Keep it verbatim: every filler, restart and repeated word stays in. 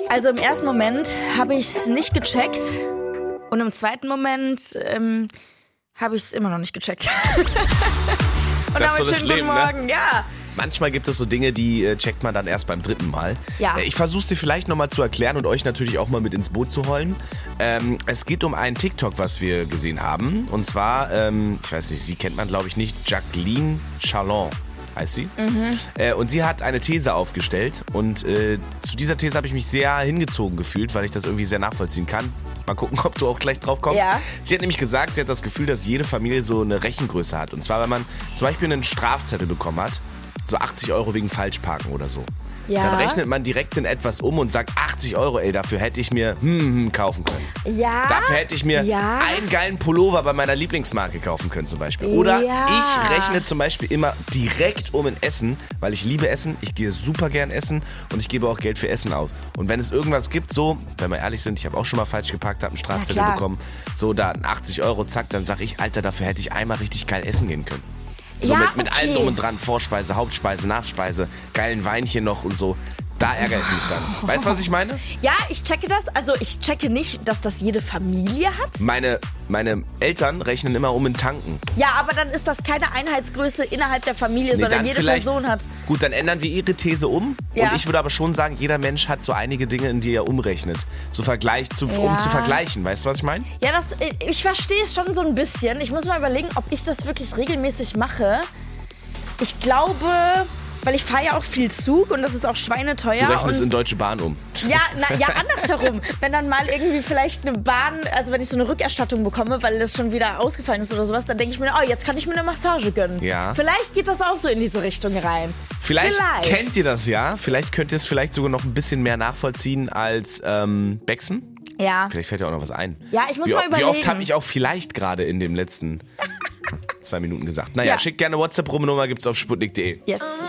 Also im ersten Moment habe ich es nicht gecheckt und im zweiten Moment ähm, habe ich es immer noch nicht gecheckt. Und Das ist so damit das schönen Leben, guten Morgen, ne? ja. Manchmal gibt es so Dinge, die äh, checkt man dann erst beim dritten Mal. Ja. Äh, ich versuche es dir vielleicht nochmal zu erklären und euch natürlich auch mal mit ins Boot zu holen. Ähm, es geht um einen TikTok, was wir gesehen haben. Und zwar, ähm, ich weiß nicht, sie kennt man glaube ich nicht, Jacqueline Chalon heißt sie. Mhm. Äh, und sie hat eine These aufgestellt. Und äh, zu dieser These habe ich mich sehr hingezogen gefühlt, weil ich das irgendwie sehr nachvollziehen kann. Mal gucken, ob du auch gleich drauf kommst. Ja. Sie hat nämlich gesagt, sie hat das Gefühl, dass jede Familie so eine Rechengröße hat. Und zwar, wenn man zum Beispiel einen Strafzettel bekommen hat, so achtzig Euro wegen Falschparken oder so. Ja. Dann rechnet man direkt in etwas um und sagt, achtzig Euro, ey, dafür hätte ich mir hm, hm, kaufen können. Ja. Dafür hätte ich mir Ja. einen geilen Pullover bei meiner Lieblingsmarke kaufen können zum Beispiel. Oder Ja. ich rechne zum Beispiel immer direkt um in Essen, weil ich liebe Essen, ich gehe super gern essen und ich gebe auch Geld für Essen aus. Und wenn es irgendwas gibt, so, wenn wir ehrlich sind, ich habe auch schon mal falsch geparkt, habe einen Strafzettel klar. bekommen, so da achtzig Euro, zack, dann sag ich, Alter, dafür hätte ich einmal richtig geil essen gehen können. So Ja, mit, mit okay. allem drum und dran, Vorspeise, Hauptspeise, Nachspeise, geilen Weinchen noch und so. Da ärgere ich mich dann. Weißt du, was ich meine? Ja, ich checke das. Also ich checke nicht, dass das jede Familie hat. Meine, meine Eltern rechnen immer um in Tanken. Ja, aber dann ist das keine Einheitsgröße innerhalb der Familie, Nee, sondern dann jede vielleicht- Person hat. Gut, dann ändern wir ihre These um. Ja. Und ich würde aber schon sagen, jeder Mensch hat so einige Dinge, in die er umrechnet. Zu Vergleich, zu, um Ja. zu vergleichen. Weißt du, was ich meine? Ja, das, ich verstehe es schon so ein bisschen. Ich muss mal überlegen, ob ich das wirklich regelmäßig mache. Ich glaube, weil ich fahre ja auch viel Zug und das ist auch schweineteuer. Du rechnest und in Deutsche Bahn um. Ja, na, ja, andersherum. Wenn dann mal irgendwie vielleicht eine Bahn, also wenn ich so eine Rückerstattung bekomme, weil das schon wieder ausgefallen ist oder sowas, dann denke ich mir, oh, jetzt kann ich mir eine Massage gönnen. Ja. Vielleicht geht das auch so in diese Richtung rein. Vielleicht, Vielleicht. kennt ihr das ja. Vielleicht könnt ihr es vielleicht sogar noch ein bisschen mehr nachvollziehen als ähm, Bexen. Ja. Vielleicht fällt dir auch noch was ein. Ja, ich muss wie, mal Wie oft überlegen. habe ich auch vielleicht gerade in dem letzten zwei Minuten gesagt. Naja, Ja. schickt gerne WhatsApp-Nummer, gibt's auf sputnik punkt de. Yes.